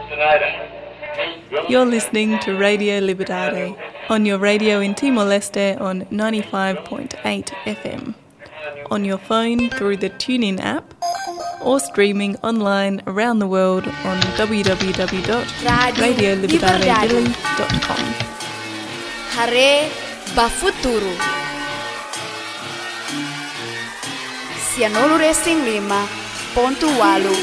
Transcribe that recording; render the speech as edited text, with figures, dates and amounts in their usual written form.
You're listening to Radio Libertad on your radio in Timor-Leste on 95.8 FM, on your phone through the TuneIn app, or streaming online around the world on www.radiolibertadedili.com. Hare Bafuturu Sianolu Racing 5.8